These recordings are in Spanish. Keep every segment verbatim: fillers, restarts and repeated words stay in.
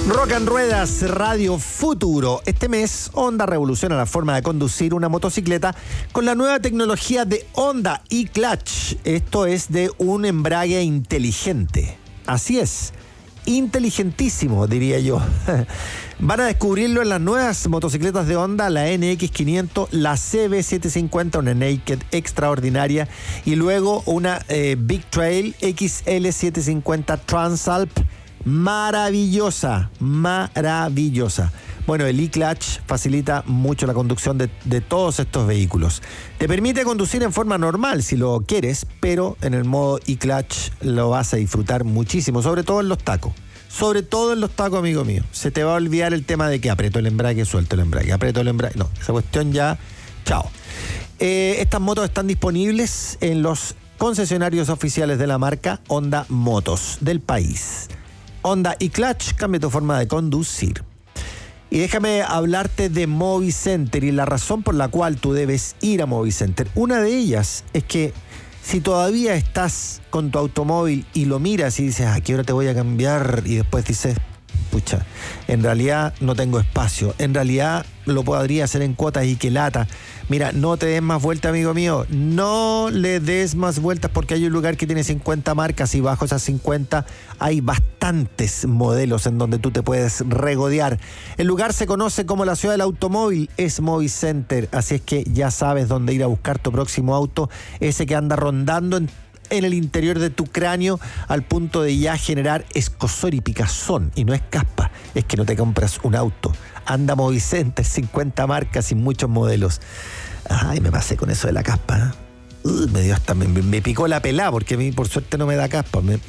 Rock and Ruedas, Radio Futuro. Este mes, Honda revoluciona la forma de conducir una motocicleta con la nueva tecnología de Honda e-Clutch. Esto es de un embrague inteligente. Así es, inteligentísimo, diría yo. Van a descubrirlo en las nuevas motocicletas de Honda, la N X quinientos, la C B setecientos cincuenta, una Naked extraordinaria, y luego una eh, Big Trail X L setecientos cincuenta Transalp. Maravillosa, maravillosa. Bueno, el e-Clutch facilita mucho la conducción de, de todos estos vehículos. Te permite conducir en forma normal si lo quieres, pero en el modo e-Clutch lo vas a disfrutar muchísimo, sobre todo en los tacos. Sobre todo en los tacos, amigo mío. Se te va a olvidar el tema de que aprieto el embrague, suelto el embrague, aprieto el embrague. No, esa cuestión ya, chao. Eh, estas motos están disponibles en los concesionarios oficiales de la marca Honda Motos del país. Honda e-Clutch, cambia tu forma de conducir. Y déjame hablarte de Movicenter y la razón por la cual tú debes ir a Movicenter. Una de ellas es que si todavía estás con tu automóvil y lo miras y dices, ¿a qué hora te voy a cambiar? Y después dices, pucha, en realidad no tengo espacio, en realidad lo podría hacer en cuotas y qué lata. Mira, no te des más vueltas, amigo mío, no le des más vueltas, porque hay un lugar que tiene cincuenta marcas y bajo esas cincuenta hay bastantes modelos en donde tú te puedes regodear. El lugar se conoce como la ciudad del automóvil, es Movicenter, así es que ya sabes dónde ir a buscar tu próximo auto, ese que anda rondando en en el interior de tu cráneo al punto de ya generar escozor y picazón. Y no es caspa, es que no te compras un auto. Anda Movicenter, cincuenta marcas y muchos modelos. Ay, me pasé con eso de la caspa, ¿eh? Uh, me dio hasta, me, me picó la pelá, porque a mí por suerte no me da caspa. Me...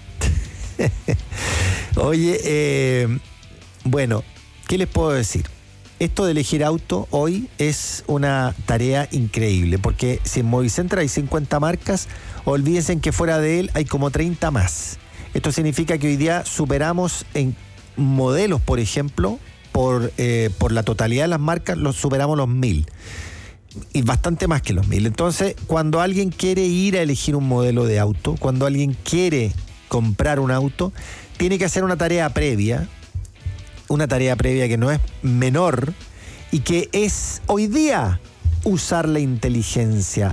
Oye, eh, bueno, ¿qué les puedo decir? Esto de elegir auto hoy es una tarea increíble, porque si en Movicenter hay cincuenta marcas, olvídense en que fuera de él hay como treinta más. Esto significa que hoy día superamos en modelos, por ejemplo, por, eh, por la totalidad de las marcas, los superamos los mil. Y bastante más que los mil. Entonces, cuando alguien quiere ir a elegir un modelo de auto, cuando alguien quiere comprar un auto, tiene que hacer una tarea previa, una tarea previa que no es menor y que es hoy día usar la inteligencia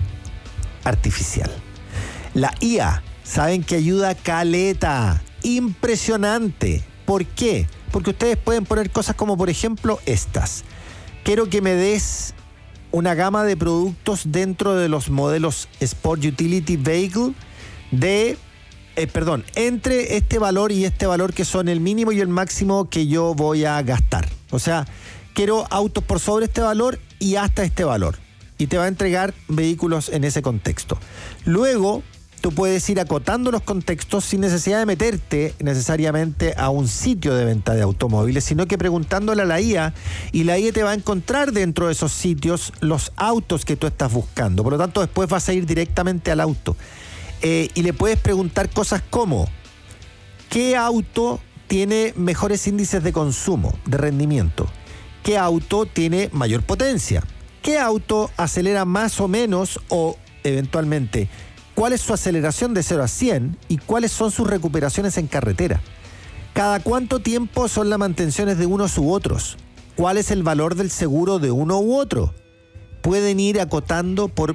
artificial. La I A, saben que ayuda caleta, impresionante. ¿Por qué? Porque ustedes pueden poner cosas como, por ejemplo, estas. Quiero que me des una gama de productos dentro de los modelos Sport Utility Vehicle de... Eh, perdón, entre este valor y este valor, que son el mínimo y el máximo que yo voy a gastar. O sea, quiero autos por sobre este valor y hasta este valor. Y te va a entregar vehículos en ese contexto. Luego, tú puedes ir acotando los contextos sin necesidad de meterte necesariamente a un sitio de venta de automóviles, sino que preguntándole a la I A, y la I A te va a encontrar dentro de esos sitios los autos que tú estás buscando. Por lo tanto, después vas a ir directamente al auto. Eh, y le puedes preguntar cosas como, ¿qué auto tiene mejores índices de consumo, de rendimiento? ¿Qué auto tiene mayor potencia? ¿Qué auto acelera más o menos? O, eventualmente, ¿cuál es su aceleración de cero a cien? ¿Y cuáles son sus recuperaciones en carretera? ¿Cada cuánto tiempo son las mantenciones de unos u otros? ¿Cuál es el valor del seguro de uno u otro? Pueden ir acotando por...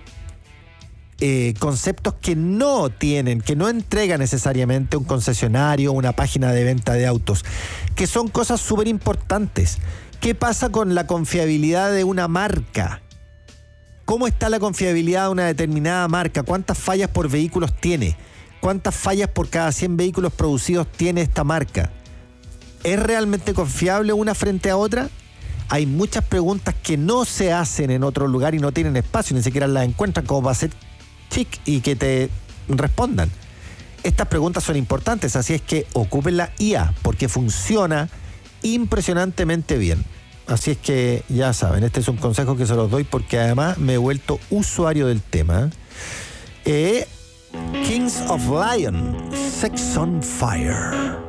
Eh, conceptos que no tienen, que no entrega necesariamente un concesionario, una página de venta de autos, que son cosas súper importantes. ¿Qué pasa con la confiabilidad de una marca? ¿Cómo está la confiabilidad de una determinada marca? ¿Cuántas fallas por vehículos tiene? ¿Cuántas fallas por cada cien vehículos producidos tiene esta marca? ¿Es realmente confiable una frente a otra? Hay muchas preguntas que no se hacen en otro lugar y no tienen espacio, ni siquiera las encuentran como para hacer chic y que te respondan. Estas preguntas son importantes, así es que ocupen la I A porque funciona impresionantemente bien. Así es que ya saben, este es un consejo que se los doy porque además me he vuelto usuario del tema. Eh, Kings of Lion, Sex on Fire.